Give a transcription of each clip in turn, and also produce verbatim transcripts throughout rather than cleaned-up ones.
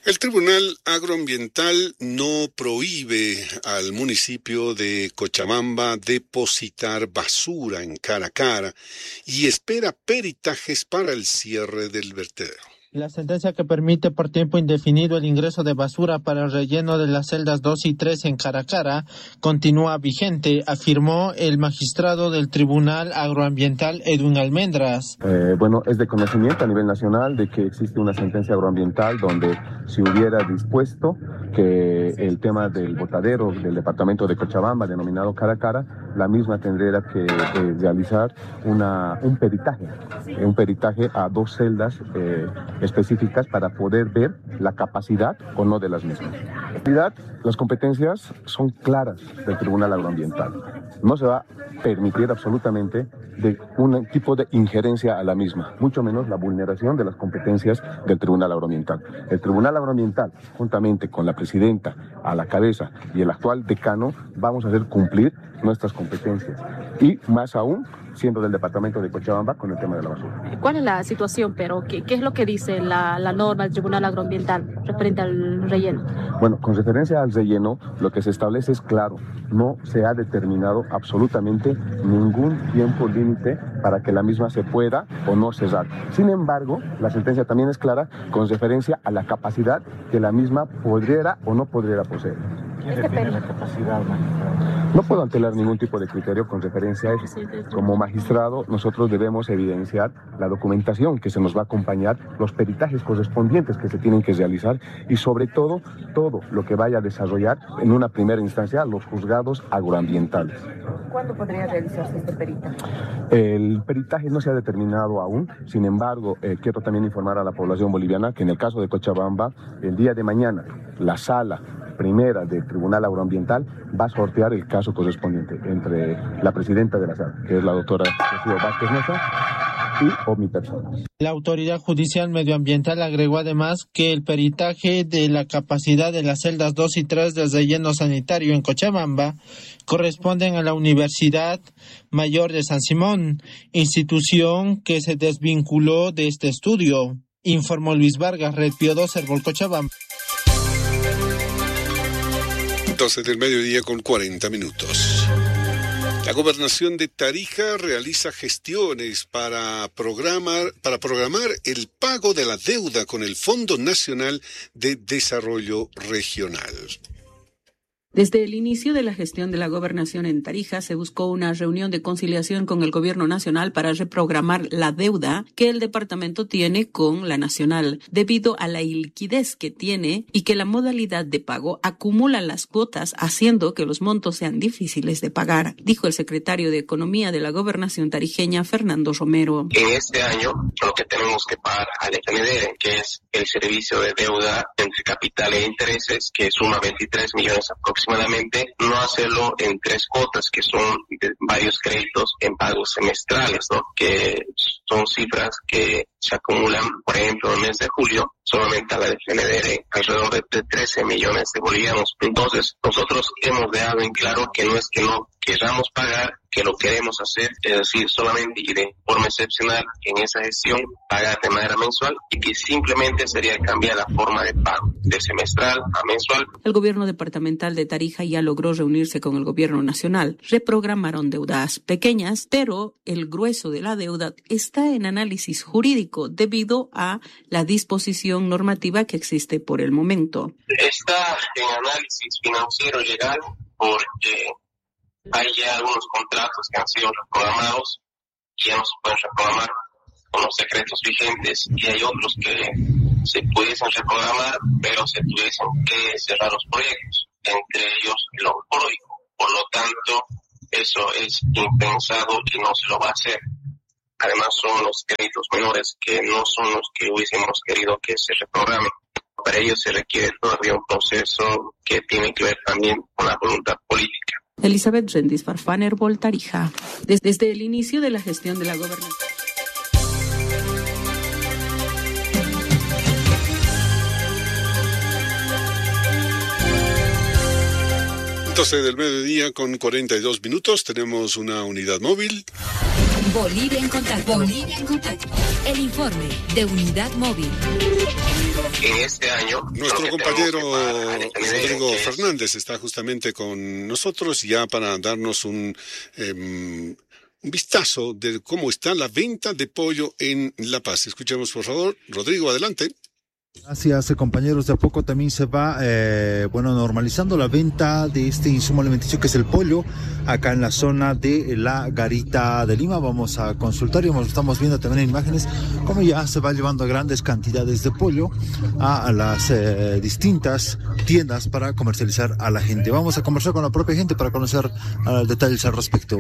El Tribunal Agroambiental no prohíbe al municipio de Cochabamba depositar basura en Caracara y espera peritajes para el cierre del vertedero. La sentencia que permite por tiempo indefinido el ingreso de basura para el relleno de las celdas dos y tres en Caracara continúa vigente, afirmó el magistrado del Tribunal Agroambiental Edwin Almendras. Eh, bueno, es de conocimiento a nivel nacional de que existe una sentencia agroambiental donde se hubiera dispuesto que el tema del botadero del departamento de Cochabamba, denominado Caracara, la misma tendría que eh, realizar una, un peritaje, eh, un peritaje a dos celdas eh, específicas para poder ver la capacidad o no de las mismas. En realidad, las competencias son claras del Tribunal Agroambiental. No se va a permitir absolutamente de un tipo de injerencia a la misma, mucho menos la vulneración de las competencias del Tribunal Agroambiental. El Tribunal Agroambiental, juntamente con la presidenta a la cabeza y el actual decano, vamos a hacer cumplir nuestras competencias y más aún siendo del departamento de Cochabamba con el tema de la basura. ¿Cuál es la situación, pero qué, qué es lo que dice la, la norma del Tribunal Agroambiental referente al relleno? Bueno, con referencia al relleno, lo que se establece es claro, no se ha determinado absolutamente ningún tiempo límite para que la misma se pueda o no cerrar. Sin embargo, la sentencia también es clara con referencia a la capacidad que la misma podría o no podría poseer. ¿Quién define la capacidad, magistrado? No puedo antelar ningún tipo de criterio con referencia a eso. Como magistrado, nosotros debemos evidenciar la documentación que se nos va a acompañar, los peritajes correspondientes que se tienen que realizar y sobre todo, todo lo que vaya a desarrollar en una primera instancia los juzgados agroambientales. ¿Cuándo podría realizarse este peritaje? El peritaje no se ha determinado aún, sin embargo, eh, quiero también informar a la población boliviana que en el caso de Cochabamba, el día de mañana, la sala primera del Tribunal Agroambiental va a sortear el caso correspondiente entre la presidenta de la sala, que es la doctora Rocío Vázquez Mesa, y o mi persona. La Autoridad Judicial Medioambiental agregó además que el peritaje de la capacidad de las celdas dos y tres del relleno sanitario en Cochabamba corresponden a la Universidad Mayor de San Simón, institución que se desvinculó de este estudio, informó Luis Vargas, Red Pío dos, Herbol Cochabamba. doce del mediodía con cuarenta minutos. La Gobernación de Tarija realiza gestiones para programar, para programar el pago de la deuda con el Fondo Nacional de Desarrollo Regional. Desde el inicio de la gestión de la gobernación en Tarija se buscó una reunión de conciliación con el gobierno nacional para reprogramar la deuda que el departamento tiene con la nacional, debido a la iliquidez que tiene y que la modalidad de pago acumula las cuotas, haciendo que los montos sean difíciles de pagar, dijo el secretario de Economía de la gobernación tarijeña, Fernando Romero. En este año, lo que tenemos que pagar al F N D R, que es el servicio de deuda entre capital e intereses, que suma veintitrés millones aproximadamente, aproximadamente, no hacerlo en tres cuotas, que son varios créditos en pagos semestrales, ¿no? Que son cifras que se acumulan, por ejemplo, en el mes de julio, solamente a la F N D R alrededor de trece millones de bolivianos. Entonces, nosotros hemos dejado en claro que no es que no queramos pagar, que lo queremos hacer, es decir, solamente y de forma excepcional en esa gestión, pagar de manera mensual y que simplemente sería cambiar la forma de pago de semestral a mensual. El gobierno departamental de Tarija ya logró reunirse con el gobierno nacional. Reprogramaron deudas pequeñas, pero el grueso de la deuda está en análisis jurídico debido a la disposición normativa que existe por el momento. Está en análisis financiero legal porque hay ya algunos contratos que han sido reprogramados y ya no se pueden reprogramar con los decretos vigentes, y hay otros que se pudiesen reprogramar, pero se tuviesen que cerrar los proyectos, entre ellos el oncológico. Por lo tanto, eso es impensado y no se lo va a hacer. Además, son los créditos menores que no son los que hubiésemos querido que se reprogramen. Para ello se requiere todavía un proceso que tiene que ver también con la voluntad política. Elizabeth Rendis Farfán, Herbol, Tarija. Desde, desde el inicio de la gestión de la gobernación. doce del mediodía con cuarenta y dos minutos, tenemos una unidad móvil. Bolivia en contacto. Bolivia en contacto. El informe de Unidad Móvil. En este año, nuestro compañero Rodrigo Fernández está justamente con nosotros ya para darnos un, eh, un vistazo de cómo está la venta de pollo en La Paz. Escuchemos, por favor. Rodrigo, adelante. Gracias, compañeros. De a poco también se va, eh, bueno, normalizando la venta de este insumo alimenticio que es el pollo, acá en la zona de la Garita de Lima. Vamos a consultar y estamos viendo también en imágenes cómo ya se va llevando grandes cantidades de pollo a, a las eh, distintas tiendas para comercializar a la gente. Vamos a conversar con la propia gente para conocer uh, detalles al respecto.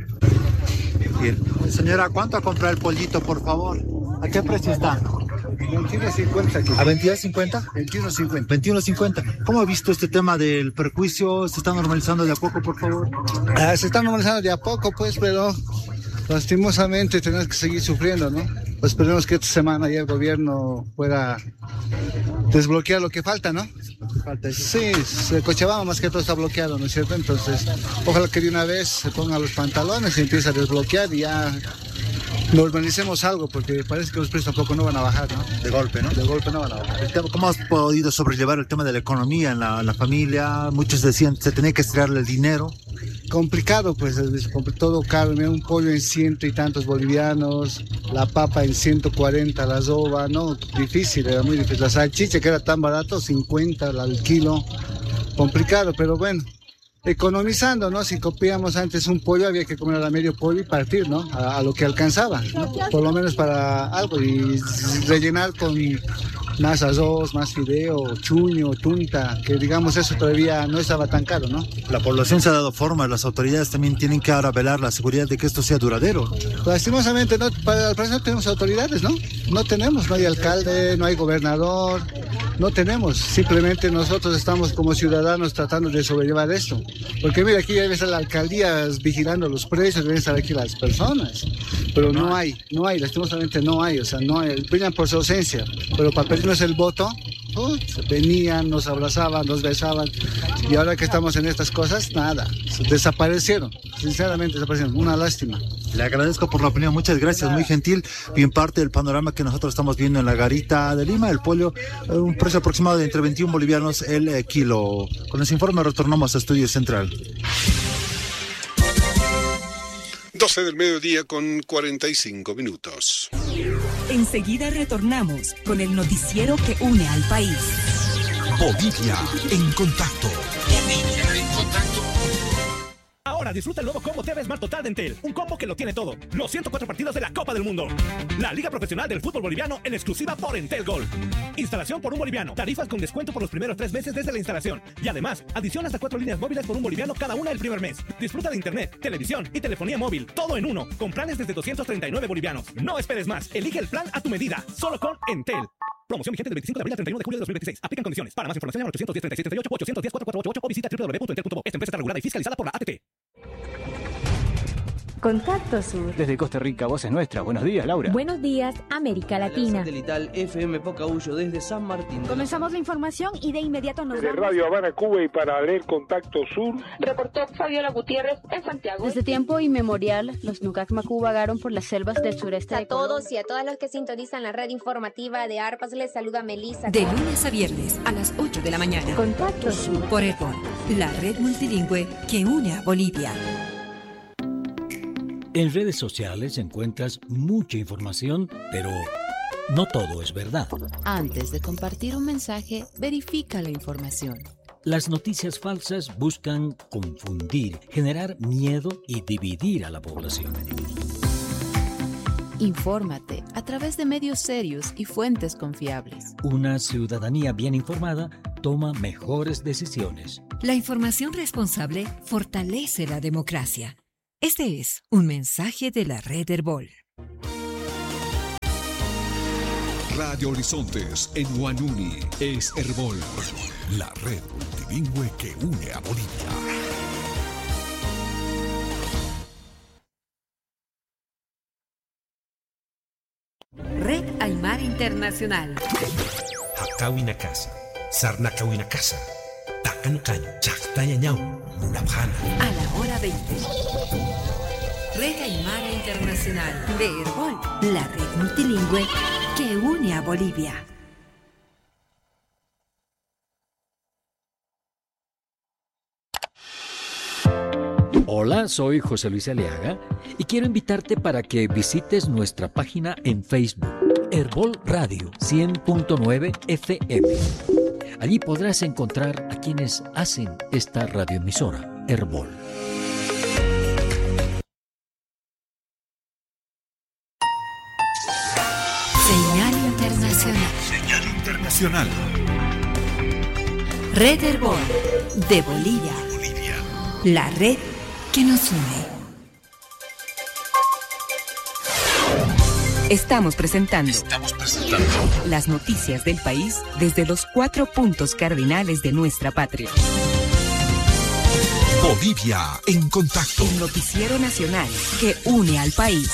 Bien. Señora, ¿cuánto ha comprado el pollito, por favor? ¿A qué precio está? veintiuno cincuenta. ¿A veintidós cincuenta? veintiuno cincuenta. veintiuno cincuenta. ¿Cómo ha visto este tema del perjuicio? ¿Se está normalizando de a poco, por favor? Ah, se está normalizando de a poco, pues, pero lastimosamente tenemos que seguir sufriendo, ¿no? Pues esperemos que esta semana ya el gobierno pueda desbloquear lo que falta, ¿no? Falta sí, Cochabamba más que todo está bloqueado, ¿no es cierto? Entonces, ojalá que de una vez se pongan los pantalones y empiece a desbloquear y ya normalicemos algo, porque parece que los precios tampoco no van a bajar, ¿no? De golpe, ¿no? De golpe no van a bajar. ¿Cómo has podido sobrellevar el tema de la economía en la, en la familia? Muchos decían que se tenía que estirarle el dinero. Complicado, pues, todo caro. Mira, un pollo en ciento y tantos bolivianos, la papa en ciento cuarenta, la soba, no, difícil, era muy difícil. La salchicha, que era tan barato, cincuenta al kilo, complicado, pero bueno. Economizando, ¿no? Si copiamos antes un pollo, había que comer a medio pollo y partir, ¿no? A, a lo que alcanzaba, ¿no? Por lo menos para algo y rellenar con más arroz, más fideo, chuño, tunta, que digamos eso todavía no estaba tan caro, ¿no? La población se ha dado forma, las autoridades también tienen que ahora velar la seguridad de que esto sea duradero. Lastimosamente, no, para el no tenemos autoridades, ¿no? No tenemos, no hay alcalde, no hay gobernador, no tenemos, simplemente nosotros estamos como ciudadanos tratando de sobrellevar esto. Porque mira, aquí debe estar la alcaldía vigilando los precios, deben estar aquí las personas, pero no hay, no hay, lastimosamente no hay, o sea, no hay, brillan por su ausencia, pero para pedirnos el voto, uh, venían, nos abrazaban, nos besaban, y ahora que estamos en estas cosas, nada, desaparecieron, sinceramente desaparecieron, una lástima. Le agradezco por la opinión, muchas gracias, muy gentil, bien parte del panorama que nosotros estamos viendo en la Garita de Lima, el pollo, un precio aproximado de entre veintiún bolivianos el eh, kilo. Con ese informe retornamos a Estudio Central. doce del mediodía con cuarenta y cinco minutos. Enseguida retornamos con el noticiero que une al país. Bolivia en contacto. Bolivia en contacto. Ahora disfruta el nuevo combo T V Smart Total de Entel. Un combo que lo tiene todo. Los ciento cuatro partidos de la Copa del Mundo. La Liga Profesional del Fútbol Boliviano en exclusiva por Entel Gold. Instalación por un boliviano. Tarifas con descuento por los primeros tres meses desde la instalación. Y además, adición hasta cuatro líneas móviles por un boliviano cada una el primer mes. Disfruta de internet, televisión y telefonía móvil. Todo en uno. Con planes desde doscientos treinta y nueve bolivianos. No esperes más. Elige el plan a tu medida. Solo con Entel. Promoción vigente del veinticinco de abril al treinta y uno de julio de dos mil veintiséis. Aplican condiciones. Para más información llama al ochocientos diez, treinta y siete treinta y ocho, ochocientos diez, cuatro cuatro ocho o visita doble u doble u doble u punto entel punto bo. Esta empresa está regulada y fiscalizada por la A T T. Contacto Sur. Desde Costa Rica, voz es nuestra. Buenos días, Laura. Buenos días, América Latina. Satelital F M Pocahuyo desde San Martín. Comenzamos la información y de inmediato nos de vamos. Radio Habana, Cuba y para leer Contacto Sur. Reportó Fabiola Gutiérrez en Santiago. Desde tiempo inmemorial, los Nucac Macú vagaron por las selvas del sureste de Colombia. A todos y a todas los que sintonizan la red informativa de ARPAS, les saluda Melissa. De lunes a viernes a las ocho de la mañana. Contacto Sur. Por Airborne, la red multilingüe que une a Bolivia. En redes sociales encuentras mucha información, pero no todo es verdad. Antes de compartir un mensaje, verifica la información. Las noticias falsas buscan confundir, generar miedo y dividir a la población. Infórmate a través de medios serios y fuentes confiables. Una ciudadanía bien informada toma mejores decisiones. La información responsable fortalece la democracia. Este es un mensaje de la red Herbol. Radio Horizontes en Huanuni es Herbol, la red multilingüe que une a Bolivia. Red Aymara Internacional. Hakawina casa, Sarnakawina casa, Takankan, Chaktañañau, Munabjana. A la hora veinte. Red Aymara Internacional de Herbol, la red multilingüe que une a Bolivia. Hola, soy José Luis Aliaga y quiero invitarte para que visites nuestra página en Facebook, Herbol Radio cien punto nueve F M. Allí podrás encontrar a quienes hacen esta radioemisora, Herbol. Señal internacional. Señal internacional. Red Herbol de Bolivia. Bolivia. La red que nos une. Estamos presentando, Estamos presentando las noticias del país desde los cuatro puntos cardinales de nuestra patria. Bolivia en contacto. El noticiero nacional que une al país.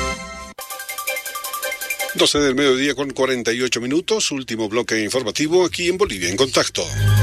doce del mediodía con cuarenta y ocho minutos, último bloque informativo aquí en Bolivia en contacto.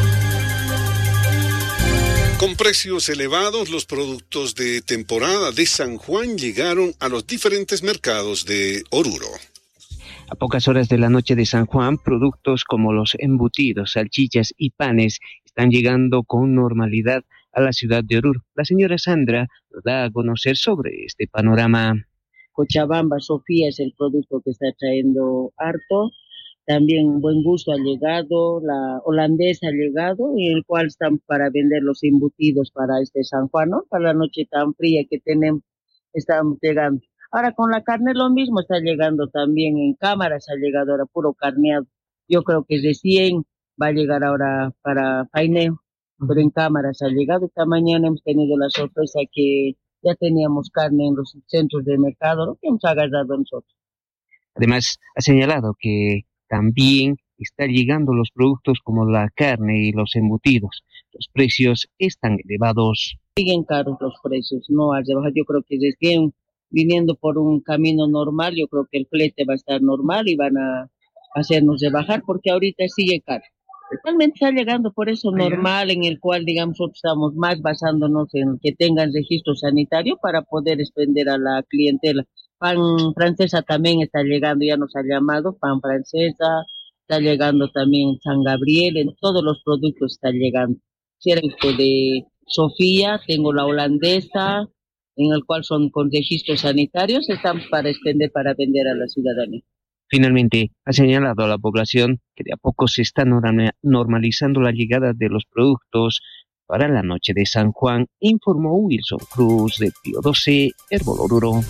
Con precios elevados, los productos de temporada de San Juan llegaron a los diferentes mercados de Oruro. A pocas horas de la noche de San Juan, productos como los embutidos, salchichas y panes están llegando con normalidad a la ciudad de Oruro. La señora Sandra nos da a conocer sobre este panorama. Cochabamba, Sofía es el producto que está trayendo harto. También Buen Gusto ha llegado, la holandesa ha llegado, en el cual están para vender los embutidos para este San Juan, ¿no? Para la noche tan fría que tenemos, están llegando. Ahora con la carne lo mismo, está llegando también en cámaras, ha llegado ahora puro carneado. Yo creo que recién va a llegar ahora para paineo, pero en cámaras ha llegado. Esta mañana hemos tenido la sorpresa que ya teníamos carne en los centros de mercado, lo que hemos agarrado nosotros. Además, ha señalado que también están llegando los productos como la carne y los embutidos. Los precios están elevados. Siguen caros los precios, no hay rebaja. Yo creo que recién viniendo por un camino normal, yo creo que el flete va a estar normal y van a hacernos rebajar porque ahorita sigue caro. Realmente está llegando por eso normal, en el cual, digamos, nosotros estamos más basándonos en que tengan registro sanitario para poder expender a la clientela. Pan francesa también está llegando, ya nos ha llamado, pan francesa, está llegando también San Gabriel, en todos los productos está llegando. Cierto de Sofía, tengo la holandesa, en el cual son con registros sanitarios, estamos para extender, para vender a la ciudadanía. Finalmente, ha señalado a la población que de a poco se está normalizando la llegada de los productos para la noche de San Juan, informó Wilson Cruz de Pío doce, Herbol Oruro.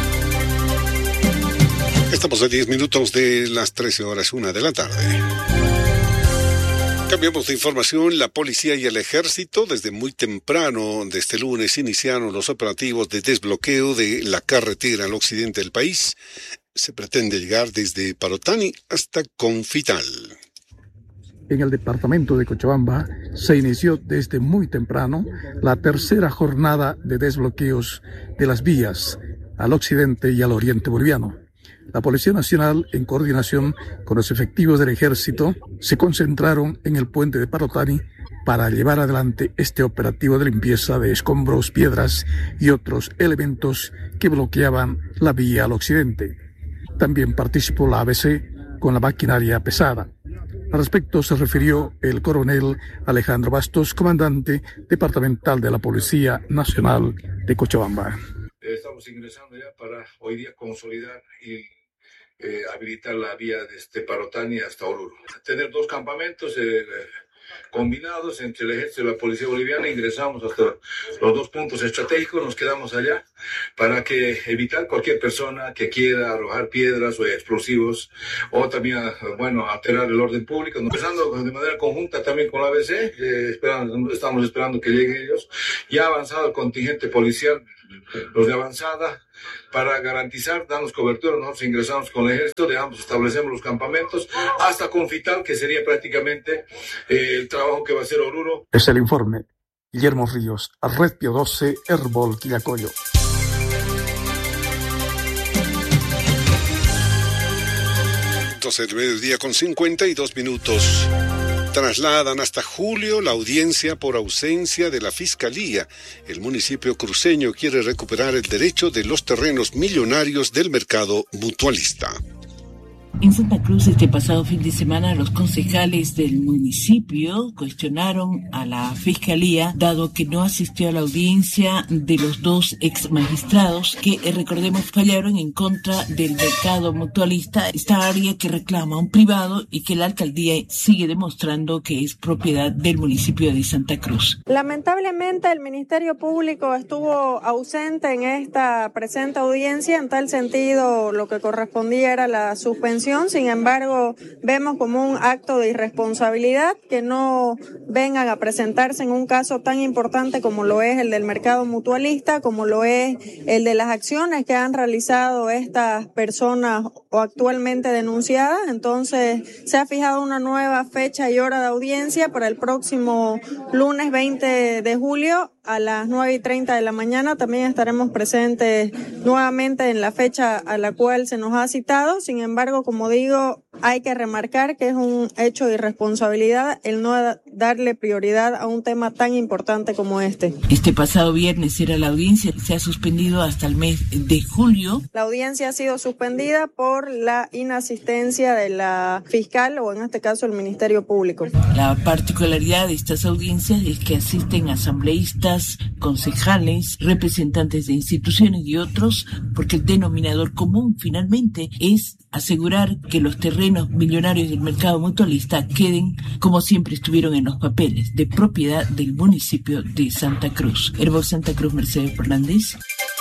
Estamos a diez minutos de las trece horas, una de la tarde. Cambiamos de información. La policía y el ejército desde muy temprano de este lunes iniciaron los operativos de desbloqueo de la carretera al occidente del país. Se pretende llegar desde Parotani hasta Confital. En el departamento de Cochabamba se inició desde muy temprano la tercera jornada de desbloqueos de las vías al occidente y al oriente boliviano. La Policía Nacional, en coordinación con los efectivos del Ejército, se concentraron en el puente de Parotani para llevar adelante este operativo de limpieza de escombros, piedras y otros elementos que bloqueaban la vía al occidente. También participó la A B C con la maquinaria pesada. Al respecto se refirió el coronel Alejandro Bastos, comandante departamental de la Policía Nacional de Cochabamba. Estamos ingresando ya para hoy día consolidar y eh, habilitar la vía desde Parotani hasta Oruro. Tener dos campamentos eh, combinados entre el ejército y la policía boliviana, ingresamos hasta los dos puntos estratégicos, nos quedamos allá para que evitar cualquier persona que quiera arrojar piedras o explosivos o también, bueno, alterar el orden público. Empezando de manera conjunta también con la A B C, eh, esperando, estamos esperando que lleguen ellos. Ya ha avanzado el contingente policial, los de avanzada, para garantizar, darnos cobertura. Nosotros ingresamos con el ejército, dejamos, establecemos los campamentos hasta Confital, que sería prácticamente eh, el trabajo que va a hacer Oruro. Es el informe. Guillermo Ríos, Red Pío doce, Herbol, Quillacollo. doce del mediodía con cincuenta y dos minutos. Trasladan hasta julio la audiencia por ausencia de la Fiscalía. El municipio cruceño quiere recuperar el derecho de los terrenos millonarios del mercado mutualista. En Santa Cruz este pasado fin de semana los concejales del municipio cuestionaron a la Fiscalía dado que no asistió a la audiencia de los dos ex magistrados que, eh, recordemos, fallaron en contra del mercado mutualista, esta área que reclama un privado y que la alcaldía sigue demostrando que es propiedad del municipio de Santa Cruz. Lamentablemente el Ministerio Público estuvo ausente en esta presente audiencia, en tal sentido lo que correspondía era la suspensión. Sin embargo, vemos como un acto de irresponsabilidad que no vengan a presentarse en un caso tan importante como lo es el del mercado mutualista, como lo es el de las acciones que han realizado estas personas o actualmente denunciadas. Entonces, se ha fijado una nueva fecha y hora de audiencia para el próximo lunes veinte de julio a las nueve y treinta de la mañana. También estaremos presentes nuevamente en la fecha a la cual se nos ha citado. Sin embargo, como digo, hay que remarcar que es un hecho de irresponsabilidad el no darle prioridad a un tema tan importante como este. Este pasado viernes era la audiencia, se ha suspendido hasta el mes de julio. La audiencia ha sido suspendida por la inasistencia de la fiscal o en este caso el Ministerio Público. La particularidad de estas audiencias es que asisten asambleístas, concejales, representantes de instituciones y otros, porque el denominador común finalmente es asegurar que los terrenos millonarios del mercado mutualista queden como siempre estuvieron en los papeles, de propiedad del municipio de Santa Cruz. Herbo Santa Cruz, Mercedes Fernández.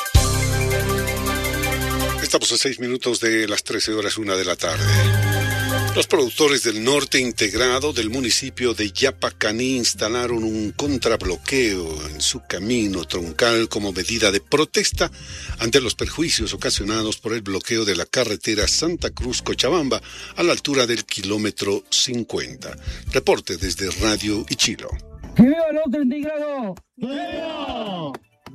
Estamos a seis minutos de las trece horas, una de la tarde. Los productores del norte integrado del municipio de Yapacaní instalaron un contrabloqueo en su camino troncal como medida de protesta ante los perjuicios ocasionados por el bloqueo de la carretera Santa Cruz-Cochabamba a la altura del kilómetro cincuenta. Reporte desde Radio Ichilo. ¡Que viva el norte integrado! ¡Que viva!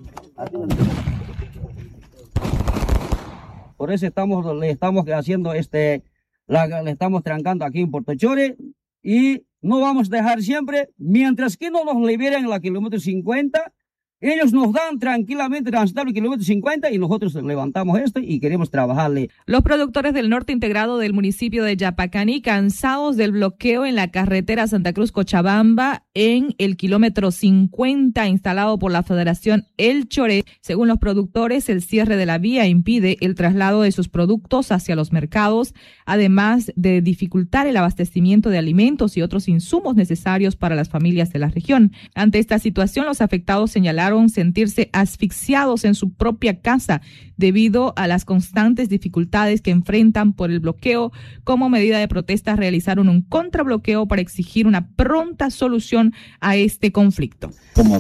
Por eso estamos, le estamos haciendo este... La, le estamos trancando aquí en Puerto Chore y no vamos a dejar siempre, mientras que no nos liberen la kilómetro cincuenta, ellos nos dan tranquilamente transitar el kilómetro cincuenta y nosotros levantamos esto y queremos trabajarle. Los productores del norte integrado del municipio de Yapacaní, cansados del bloqueo en la carretera Santa Cruz-Cochabamba en el kilómetro cincuenta instalado por la Federación El Choré. Según los productores, el cierre de la vía impide el traslado de sus productos hacia los mercados, además de dificultar el abastecimiento de alimentos y otros insumos necesarios para las familias de la región. Ante esta situación, los afectados señalaron sentirse asfixiados en su propia casa debido a las constantes dificultades que enfrentan por el bloqueo. Como medida de protesta, realizaron un contrabloqueo para exigir una pronta solución a este conflicto. Como